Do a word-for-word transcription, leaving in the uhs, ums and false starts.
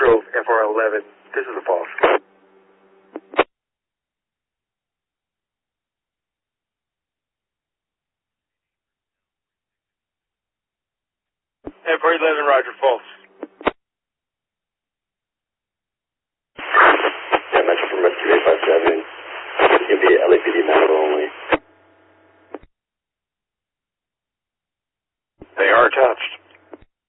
Grove, F R eleven. This is a false. F R eleven, Roger, false. Yeah, Metro from Rescue eight five seven. It's going to be L A P D Medical.